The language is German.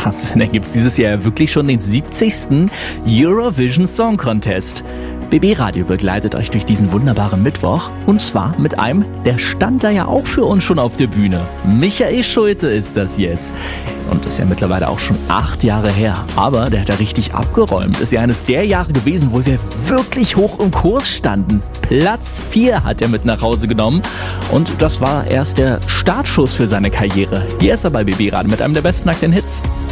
Wahnsinn, da gibt es dieses Jahr ja wirklich schon den 70. Eurovision Song Contest. BB Radio begleitet euch durch diesen wunderbaren Mittwoch. Und zwar mit einem, der stand da ja auch für uns schon auf der Bühne. Michael Schulte ist das jetzt. Und das ist ja mittlerweile auch schon 8 Jahre her. Aber der hat da richtig abgeräumt. Ist ja eines der Jahre gewesen, wo wir wirklich hoch im Kurs standen. Platz 4 hat er mit nach Hause genommen. Und das war erst der Startschuss für seine Karriere. Hier ist er bei BB Radio mit einem der besten aktuellen Hits.